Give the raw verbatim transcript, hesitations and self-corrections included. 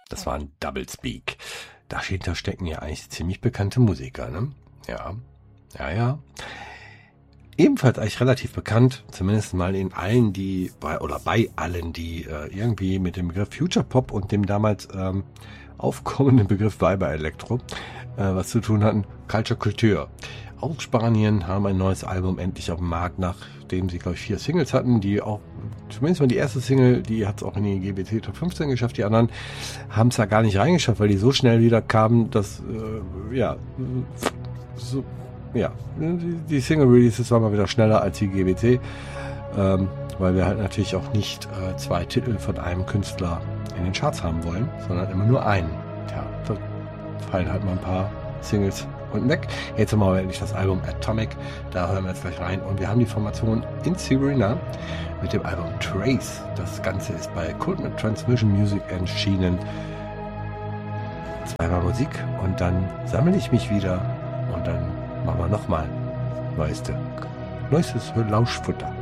Das war ein Doublespeak. Dahinter stecken ja eigentlich ziemlich bekannte Musiker, ne? Ja, ja, ja. Ebenfalls eigentlich relativ bekannt, zumindest mal in allen, die, bei, oder bei allen, die äh, irgendwie mit dem Begriff Future Pop und dem damals ähm, aufkommenden Begriff Vibe Electro äh, was zu tun hatten, Culture Culture. Auch Spanien haben ein neues Album endlich auf dem Markt, nachdem sie, glaube ich, vier Singles hatten, die auch, zumindest mal die erste Single, die hat es auch in die G B T Top fünfzehn geschafft, die anderen haben es da gar nicht reingeschafft, weil die so schnell wieder kamen, dass, äh, ja, so, ja, die, die Single-Releases waren mal wieder schneller als die G B T, ähm, weil wir halt natürlich auch nicht äh, zwei Titel von einem Künstler in den Charts haben wollen, sondern immer nur einen. Tja, da fallen halt mal ein paar Singles unten weg. Jetzt haben wir aber endlich das Album Atomic, da hören wir jetzt gleich rein. Und wir haben die Formation In Serena mit dem Album Trace. Das Ganze ist bei Coldman Transmission Music erschienen. Zweimal Musik und dann sammle ich mich wieder und dann machen wir nochmal neueste, neuestes Lauschfutter.